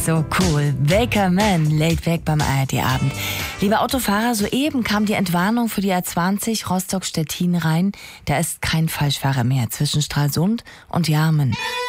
So cool. Baker Man, laid back beim ARD-Abend. Lieber Autofahrer, soeben kam die Entwarnung für die A20 Rostock-Stettin rein. Da ist kein Falschfahrer mehr zwischen Stralsund und Jarmen.